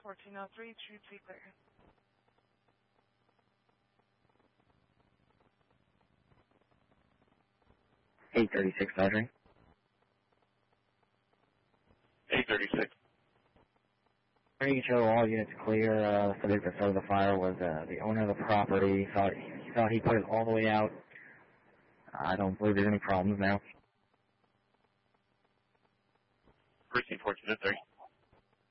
1403, true to clear. $836 measuring. 836. You can show all units clear. The subject that started the fire was the owner of the property. He thought he put it all the way out. I don't believe there's any problems now. Precinct 1403.